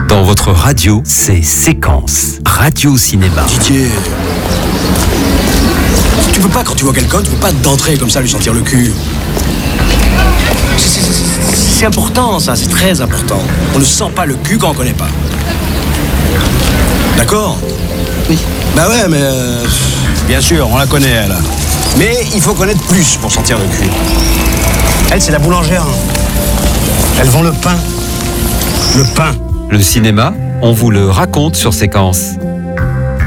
Dans votre radio, c'est Séquence. Radio Cinéma. Didier, tu peux pas, quand tu vois quelqu'un, tu peux pas d'entrer comme ça lui sentir le cul. C'est important ça, c'est très important. On ne sent pas le cul quand on connaît pas. D'accord ? Oui. Bah ouais, mais bien sûr, on la connaît elle. Mais il faut connaître plus pour sentir le cul. Elle, c'est la boulangère. Elle vend le pain. Le pain. Le cinéma, on vous le raconte sur Séquence.